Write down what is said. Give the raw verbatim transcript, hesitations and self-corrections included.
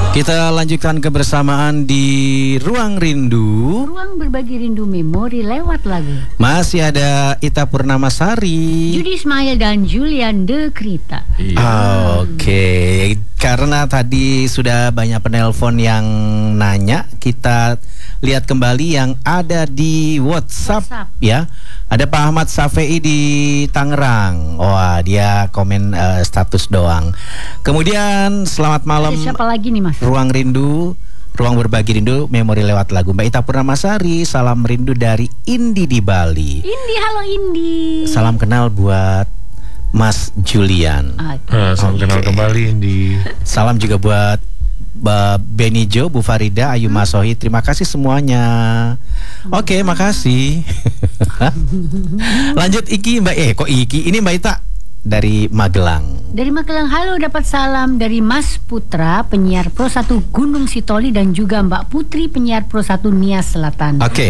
Kita lanjutkan kebersamaan di Ruang Rindu. Ruang berbagi rindu memori lewat lagu. Masih ada Ita Purnamasari, Judi Ismail dan Julian De Krita. Iya. Oke, okay. Karena tadi sudah banyak penelpon yang nanya, kita lihat kembali yang ada di WhatsApp, WhatsApp. Ya. Ada Pak Ahmad Safei di Tangerang. Wah, dia komen uh, status doang. Kemudian selamat malam. Ada siapa lagi nih, Mas? Ruang Rindu, ruang berbagi rindu, memori lewat lagu. Mbak Ita Purnamasari, salam rindu dari Indi di Bali. Indi, halo Indi. Salam kenal buat Mas Julian. Okay. Uh, salam okay. kenal kembali Indi. Salam juga buat Mbak Benijo, Bu Farida, Ayu hmm. Masohi. Terima kasih semuanya. Oke, okay, makasih. Lanjut Iki, Mbak. Eh, kok Iki? Ini Mbak Ita dari Magelang. Dari Magelang, halo, dapat salam dari Mas Putra, penyiar Pro satu Gunung Sitoli, dan juga Mbak Putri, penyiar Pro satu Nias Selatan. Oke. Okay.